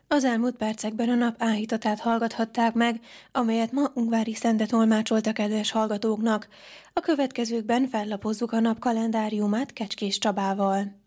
Az elmúlt percekben a nap áhítatát hallgathatták meg, amelyet ma Ungvári Szente tolmácsolt a kedves hallgatóknak. A következőkben fellapozzuk a nap kalendáriumát Kecskés Csabával.